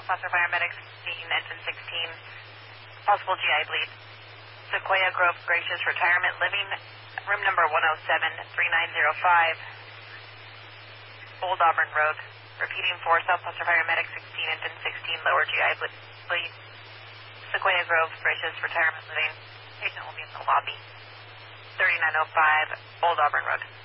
Foster Paramedics 16, Engine 16, possible GI bleed. Sequoia Grove Gracious Retirement Living, room number 107-3905, Old Auburn Road. Repeating for South Foster Paramedics 16, Engine 16, lower GI bleed. Sequoia Grove Gracious Retirement Living. Patient will be in the lobby. 3905, Old Auburn Road.